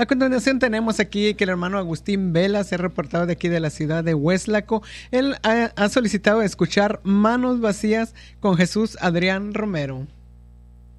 A continuación tenemos aquí que el hermano Agustín Vela se ha reportado de aquí de la ciudad de Hueslaco. Él ha solicitado escuchar Manos Vacías con Jesús Adrián Romero.